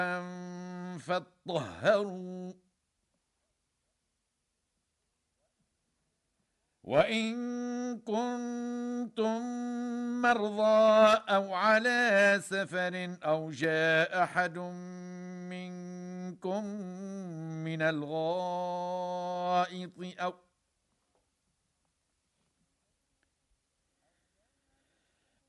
فاطهروا وإن كنتم مرضى أو على سفر أو جاء أحد منكم من الغائط